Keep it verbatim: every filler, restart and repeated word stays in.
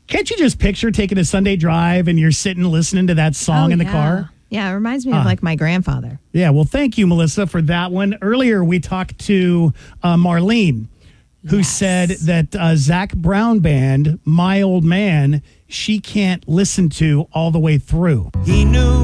Can't you just picture taking a Sunday drive and you're sitting listening to that song Oh, in the yeah. car? Yeah, it reminds me of Uh. like my grandfather. Yeah, well, thank you, Melissa, for that one. Earlier, we talked to uh, Marlene, who Yes. said that uh, Zach Brown Band, My Old Man, she can't listen to all the way through. He knew